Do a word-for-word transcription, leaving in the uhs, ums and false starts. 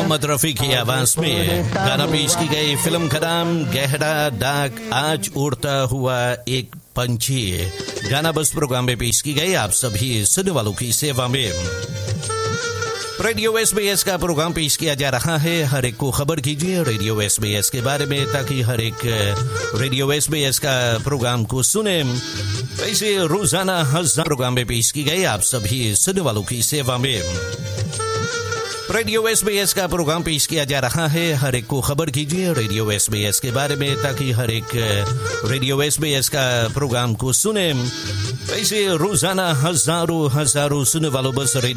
मोहम्मद रफी की आवाज में गाना पेश की गई। फिल्म का नाम गहरा दाग, आज उड़ता हुआ एक पंछी। गाना बस प्रोग्राम में पेश की गई आप सभी सुनने वालों की सेवा में। रेडियो एसबीएस का प्रोग्राम पेश किया जा रहा है। हर एक को खबर कीजिए रेडियो एसबीएस के बारे में, ताकि हर एक रेडियो एसबीएस का प्रोग्राम को सुने। ऐसे रोजाना हजार प्रोग्राम में पेश की गई आप सभी सुनने वालों की सेवा में। रेडियो एसबीएस का प्रोग्राम पेश किया जा रहा है। हर एक को खबर कीजिए रेडियो एसबीएस के बारे में, ताकि हर एक रेडियो एसबीएस का प्रोग्राम को सुने। ऐसे रोजाना हजारों हजारों सुनने वालों बस रेडियो